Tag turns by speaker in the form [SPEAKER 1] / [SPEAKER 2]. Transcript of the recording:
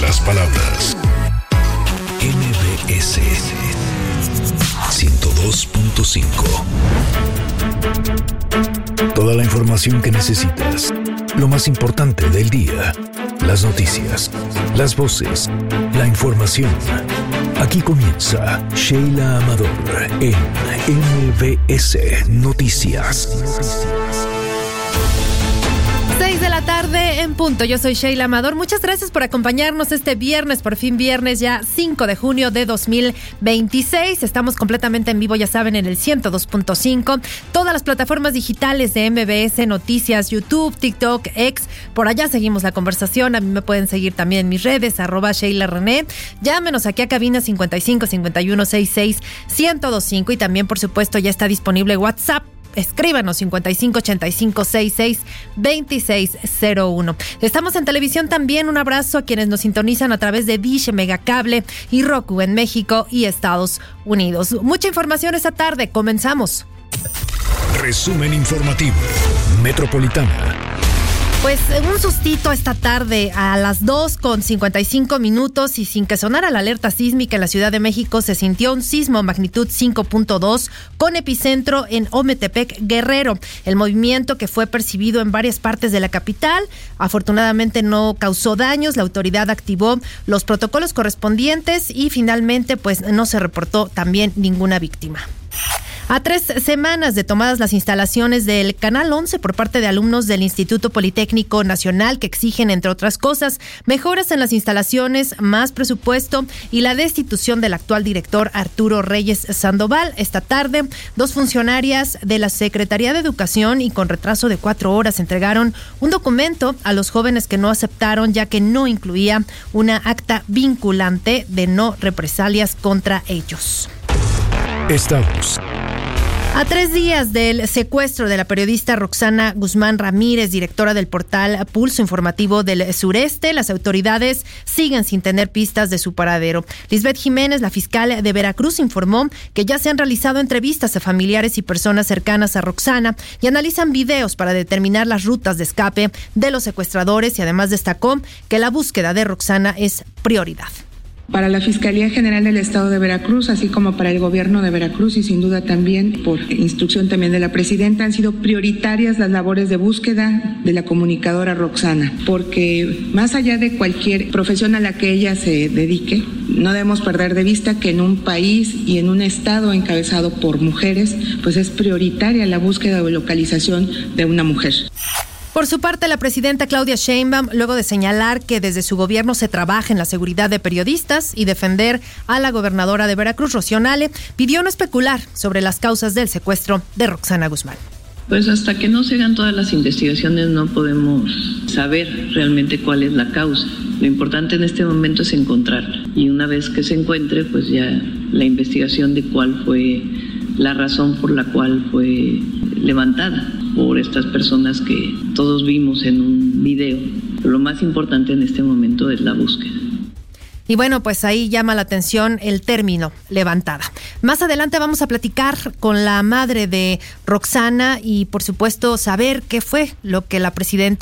[SPEAKER 1] otras palabras. MBS 102.5. Toda la información que necesitas. Lo más importante del día. Las noticias, las voces, la información. Aquí comienza Sheila Amador en MBS Noticias.
[SPEAKER 2] 6 de la tarde en punto. Yo soy Sheila Amador. Muchas gracias por acompañarnos este viernes, por fin viernes, ya 5 de junio de 2026. Estamos completamente en vivo, ya saben, en el 102.5. Todas las plataformas digitales de MBS Noticias, YouTube, TikTok, X. Por allá seguimos la conversación. A mí me pueden seguir también en mis redes, @SheilaRené. Llámenos aquí a cabina 55 51 66 1025. Y también, por supuesto, ya está disponible WhatsApp. Escríbanos 55 85 66 2601. Estamos en televisión también. Un abrazo a quienes nos sintonizan a través de Dish, Megacable y Roku en México y Estados Unidos. Mucha información esta tarde. Comenzamos.
[SPEAKER 1] Resumen informativo. Metropolitana.
[SPEAKER 2] Pues un sustito esta tarde a las 2:55 y sin que sonara la alerta sísmica en la Ciudad de México se sintió un sismo magnitud 5.2 con epicentro en Ometepec, Guerrero. El movimiento, que fue percibido en varias partes de la capital, afortunadamente no causó daños. La autoridad activó los protocolos correspondientes y finalmente pues no se reportó también ninguna víctima. A 3 semanas de tomadas las instalaciones del Canal 11 por parte de alumnos del Instituto Politécnico Nacional, que exigen, entre otras cosas, mejoras en las instalaciones, más presupuesto y la destitución del actual director Arturo Reyes Sandoval. Esta tarde, 2 funcionarias de la Secretaría de Educación y con retraso de 4 horas entregaron un documento a los jóvenes que no aceptaron, ya que no incluía una acta vinculante de no represalias contra ellos.
[SPEAKER 1] Estamos
[SPEAKER 2] a 3 días del secuestro de la periodista Roxana Guzmán Ramírez, directora del portal Pulso Informativo del Sureste, las autoridades siguen sin tener pistas de su paradero. Lisbeth Jiménez, la fiscal de Veracruz, informó que ya se han realizado entrevistas a familiares y personas cercanas a Roxana y analizan videos para determinar las rutas de escape de los secuestradores, y además destacó que la búsqueda de Roxana es prioridad.
[SPEAKER 3] Para la Fiscalía General del Estado de Veracruz, así como para el Gobierno de Veracruz y sin duda también por instrucción también de la Presidenta, han sido prioritarias las labores de búsqueda de la comunicadora Roxana, porque más allá de cualquier profesión a la que ella se dedique, no debemos perder de vista que en un país y en un estado encabezado por mujeres, pues es prioritaria la búsqueda o localización de una mujer.
[SPEAKER 2] Por su parte, la presidenta Claudia Sheinbaum, luego de señalar que desde su gobierno se trabaja en la seguridad de periodistas y defender a la gobernadora de Veracruz, Rocío Nale, pidió no especular sobre las causas del secuestro de Roxana Guzmán.
[SPEAKER 4] Pues hasta que no se hagan todas las investigaciones no podemos saber realmente cuál es la causa. Lo importante en este momento es encontrarla. Y una vez que se encuentre, pues ya la investigación de cuál fue la razón por la cual fue levantada por estas personas que todos vimos en un video. Pero lo más importante en este momento es la búsqueda.
[SPEAKER 2] Y bueno, pues ahí llama la atención el término levantada. Más adelante vamos a platicar con la madre de Roxana y, por supuesto, saber qué fue lo que la presidenta